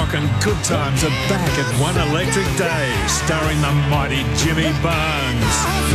Rockin' Good Times are back at One Electric Day, starring the mighty Jimmy Barnes.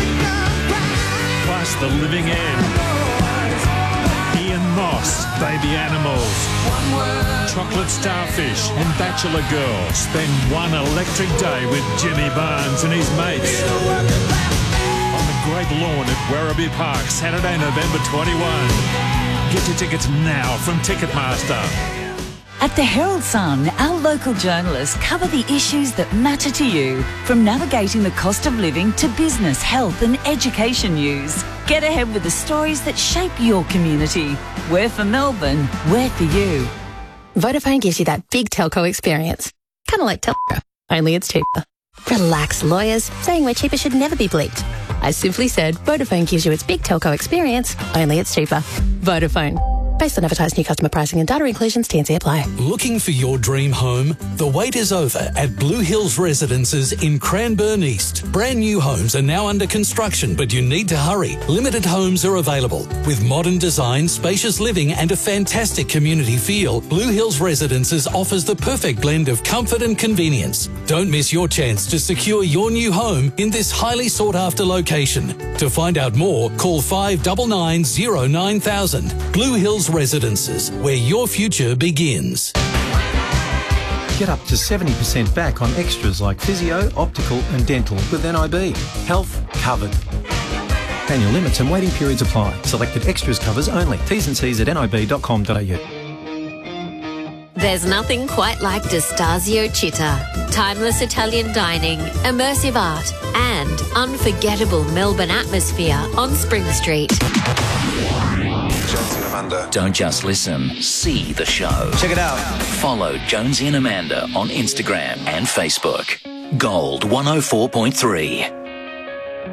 Plus The Living End, Ian Moss, Baby Animals, Chocolate Starfish and Bachelor Girl. Spend one electric day with Jimmy Barnes and his mates on the Great Lawn at Werribee Park, Saturday, November 21. Get your tickets now from Ticketmaster. At the Herald Sun, our local journalists cover the issues that matter to you, from navigating the cost of living to business, health and education news. Get ahead with the stories that shape your community. We're for Melbourne, we're for you. Vodafone gives you that big telco experience. Kind of like telco, only it's cheaper. Relax, lawyers. Saying we're cheaper should never be bleeped. I simply said Vodafone gives you its big telco experience, only it's cheaper. Vodafone. Based on advertised new customer pricing and data inclusions, T&C apply. Looking for your dream home? The wait is over at Blue Hills Residences in Cranbourne East. Brand new homes are now under construction, but you need to hurry. Limited homes are available. With modern design, spacious living and a fantastic community feel, Blue Hills Residences offers the perfect blend of comfort and convenience. Don't miss your chance to secure your new home in this highly sought-after location. To find out more, call 599 09000. Blue Hills Residences, where your future begins. Get up to 70% back on extras like physio, optical and dental with NIB. Health covered. Annual limits and waiting periods apply. Selected extras covers only. T's and C's at nib.com.au. There's nothing quite like D'Estasio Città. Timeless Italian dining, immersive art and unforgettable Melbourne atmosphere on Spring Street. Jonesy and Amanda. Don't just listen, see the show. Check it out. Follow Jonesy and Amanda on Instagram and Facebook. Gold 104.3.